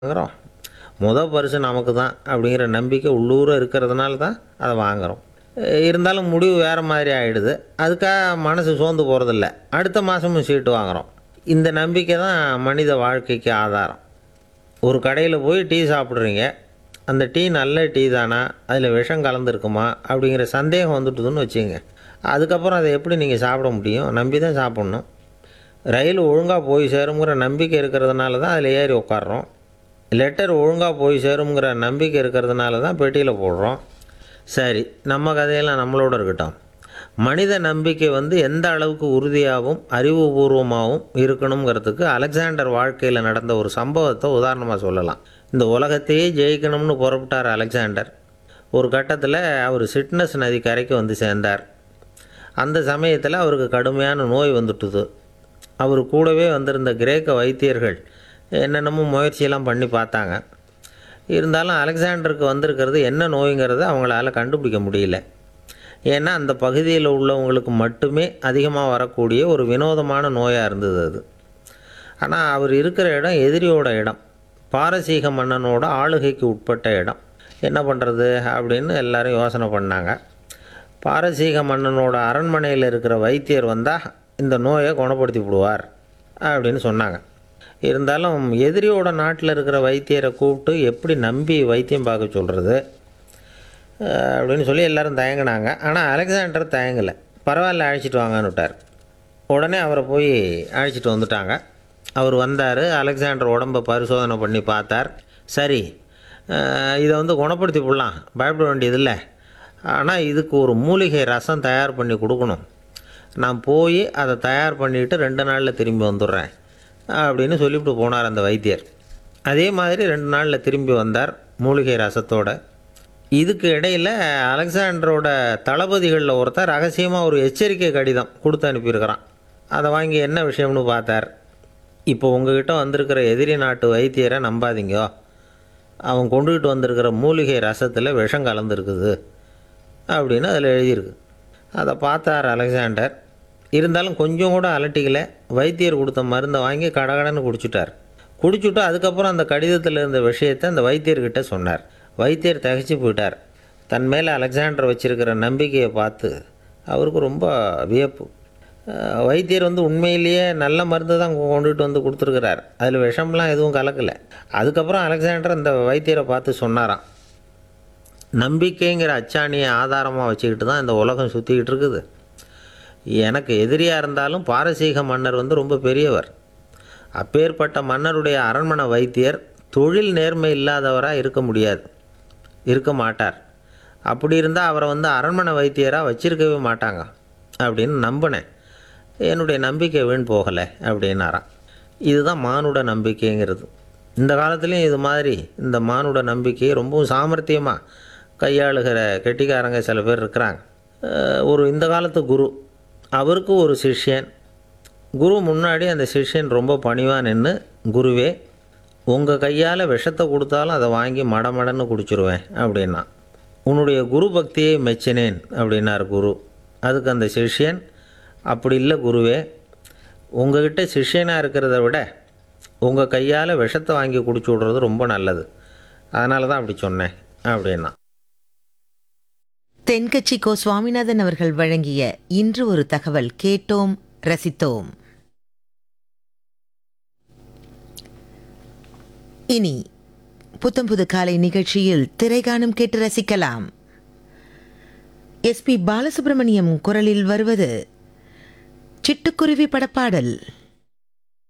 வாங்குறோம். பரிசு நமக்கு தான் அப்படிங்கிற நம்பிக்கை உள்ளூர இருக்கிறதுனால தான் அதை வாங்குகிறோம். இருந்தாலும் முடிவு வேறு மாதிரி ஆகிடுது. அதுக்காக மனசு சோர்ந்து போகிறதில்ல. அடுத்த மாதமும் சீட்டு வாங்குகிறோம். இந்த நம்பிக்கை தான் மனித வாழ்க்கைக்கு ஆதாரம். ஒரு கடையில் போய் டீ சாப்பிட்றீங்க. அந்த டீ நல்ல டீ தானா, அதில் விஷம் கலந்துருக்குமா அப்படிங்கிற சந்தேகம் வந்துட்டுதுன்னு வச்சுங்க. அதுக்கப்புறம் அதை எப்படி நீங்கள் சாப்பிட முடியும்? நம்பி தான் சாப்பிட்ணும். ரயில் ஒழுங்காக போய் சேருங்கிற நம்பிக்கை இருக்கிறதுனால தான் அதில் ஏறி உட்காடுறோம். லெட்டர் ஒழுங்காக போய் சேருங்கிற நம்பிக்கை இருக்கிறதுனால தான் பெட்டியில் போடுறோம். சரி, நம்ம கதையெல்லாம் நம்மளோட இருக்கட்டும். மனித நம்பிக்கை எந்த அளவுக்கு உறுதியாகவும் அறிவுபூர்வமாகவும் இருக்கணுங்கிறதுக்கு அலெக்சாண்டர் வாழ்க்கையில் நடந்த ஒரு சம்பவத்தை உதாரணமாக சொல்லலாம். இந்த உலகத்தையே ஜெயிக்கணும்னு புறப்பட்டார் அலெக்சாண்டர். ஒரு கட்டத்தில் அவர் சிட்னஸ் நதி கரைக்கு வந்து சேர்ந்தார். அந்த சமயத்தில் அவருக்கு கடுமையான நோய் வந்துட்டுது. அவர் கூடவே வந்திருந்த கிரேக்க வைத்தியர்கள் என்னென்னமோ முயற்சியெல்லாம் பண்ணி பார்த்தாங்க. இருந்தாலும் அலெக்சாண்டருக்கு வந்திருக்கிறது என்ன நோய்ங்கிறத அவங்களால கண்டுபிடிக்க முடியல. ஏன்னா அந்த பகுதியில் உள்ளவங்களுக்கு மட்டுமே அதிகமாக வரக்கூடிய ஒரு வினோதமான நோயாக இருந்தது அது. ஆனால் அவர் இருக்கிற இடம் எதிரியோட இடம், பாரசீக மன்னனோட ஆளுகைக்கு உட்பட்ட இடம். என்ன பண்ணுறது அப்படின்னு எல்லாரும் யோசனை பண்ணாங்க. பாரசீக மன்னனோட அரண்மனையில் இருக்கிற வைத்தியர் வந்தால் இந்த நோயை குணப்படுத்தி விடுவார் அப்படின்னு சொன்னாங்க. இருந்தாலும் எதிரியோட நாட்டில் இருக்கிற வைத்தியரை கூப்பிட்டு எப்படி நம்பி வைத்தியம் பார்க்க சொல்கிறது அப்படின்னு சொல்லி எல்லோரும் தயங்கினாங்க. ஆனால் அலெக்சாண்டர் தயங்கலை. பரவாயில்ல, அழைச்சிட்டு வாங்கன்னு விட்டார். உடனே அவரை போய் அழைச்சிட்டு வந்துட்டாங்க. அவர் வந்தார். அலெக்சாண்டர் உடம்பை பரிசோதனை பண்ணி பார்த்தார். சரி, இதை குணப்படுத்தி விடலாம், பயப்பட வேண்டியதில்லை. ஆனால் இதுக்கு ஒரு மூலிகை ரசம் தயார் பண்ணி கொடுக்கணும். நான் போய் அதை தயார் பண்ணிவிட்டு 2 நாளில் திரும்பி வந்துடுறேன் அப்படின்னு சொல்லிவிட்டு போனார் அந்த வைத்தியர். அதே மாதிரி 2 நாளில் திரும்பி வந்தார் மூலிகை ரசத்தோட. இதுக்கு இடையில் அலெக்சாண்டரோட தளபதிகளில் ஒருத்தர் ரகசியமாக ஒரு எச்சரிக்கை கடிதம் கொடுத்து அனுப்பியிருக்கிறான். அதை வாங்கி என்ன விஷயம்னு பார்த்தார். இப்போ உங்ககிட்ட வந்திருக்கிற எதிரி நாட்டு வைத்தியரை நம்பாதீங்கோ. அவன் கொண்டுகிட்டு வந்திருக்கிற மூலிகை ரசத்தில் விஷம் கலந்துருக்குது அப்படின்னு அதில் எழுதியிருக்கு. அதை பார்த்தார் அலெக்சாண்டர். இருந்தாலும் கொஞ்சம் கூட அலட்டிக்கலை. வைத்தியர் கொடுத்த மருந்தை வாங்கி கடகடன்னு குடிச்சுட்டு அதுக்கப்புறம் அந்த கடிதத்தில் இருந்த விஷயத்தை அந்த வைத்தியர்கிட்ட சொன்னார். வைத்தியர் திகைச்சு போயிட்டார். தன் மேலே அலெக்சாண்டர் வச்சுருக்கிற நம்பிக்கையை பார்த்து அவருக்கு ரொம்ப வியப்பு. வைத்தியர் உண்மையிலேயே நல்ல மருந்து தான் கொண்டுகிட்டு கொடுத்துருக்கிறார். அதில் விஷம்லாம் எதுவும் கலக்கலை. அதுக்கப்புறம் அலெக்சாண்டர் அந்த வைத்தியரை பார்த்து சொன்னாராம், நம்பிக்கைங்கிற அச்சாணியை ஆதாரமாக வச்சுக்கிட்டு தான் இந்த உலகம் சுற்றிக்கிட்டு இருக்குது. எனக்கு எதிரியாக இருந்தாலும் பாரசீக மன்னர் ரொம்ப பெரியவர். அப்பேற்பட்ட மன்னருடைய அரண்மனை வைத்தியர் தொழில் நேர்மை இல்லாதவராக இருக்க மாட்டார். அப்படி இருந்தால் அவரை அரண்மனை வைத்தியராக வச்சிருக்கவே மாட்டாங்க அப்படின்னு நம்பினேன். என்னுடைய நம்பிக்கை வீண் போகலை அப்படின்னாராம். இதுதான் மானுட நம்பிக்கைங்கிறது. இந்த காலத்துலேயும் இது மாதிரி இந்த மானுட நம்பிக்கையை ரொம்பவும் சாமர்த்தியமாக கையாளுகிற கெட்டிக்காரங்க சில பேர் இருக்கிறாங்க. இந்த காலத்து குரு, அவருக்கு ஒரு சிஷ்யன். குரு முன்னாடி அந்த சிஷ்யன் ரொம்ப பணிவாக நின்று, குருவே, உங்கள் கையால் விஷத்தை கொடுத்தாலும் அதை வாங்கி மடமடன்னு குடிச்சிருவேன் அப்படின்னா. உன்னுடைய குரு பக்தியை மெச்சினேன் அப்படின்னார் குரு. அதுக்கு அந்த சிஷ்யன், அப்படி இல்லை குருவே, உங்கள்கிட்ட சிஷ்யனாக இருக்கிறத விட உங்கள் கையால் விஷத்தை வாங்கி குடிச்சு விட்றது ரொம்ப நல்லது, அதனால தான் அப்படி சொன்னேன் அப்படின்னா. தென்கட்சி கோ சுவாமிநாதன் அவர்கள் வழங்கிய இன்று ஒரு தகவல் கேட்டோம், ரசித்தோம். இனி புத்தம்புது காலை நிகழ்ச்சியில் திரைகாணும் கேட்டு ரசிக்கலாம். SP பாலசுப்ரமணியம் குரலில் வருவது சிட்டுக்குருவி படப்பாடல்.